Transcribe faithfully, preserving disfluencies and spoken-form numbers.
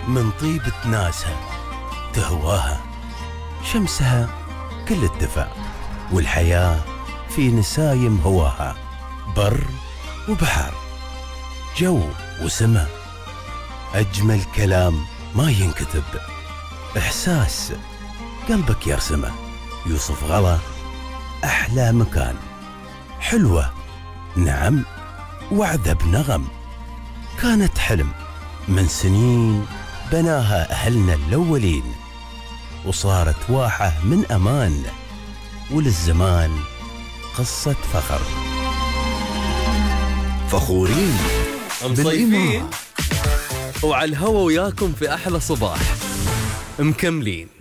من طيبة ناسها تهواها، شمسها كل الدفا، والحياة في نسايم هواها، بر وبحر، جو وسما، أجمل كلام ما ينكتب، إحساس قلبك يرسمه، يوسف غلا أحلى مكان، حلوة نعم وعذب نغم، كانت حلم من سنين بناها أهلنا الأولين، وصارت واحة من أمان، وللزمان قصة فخر. فخورين مصيفين وعلى الهوا وياكم في أحلى صباح مكملين.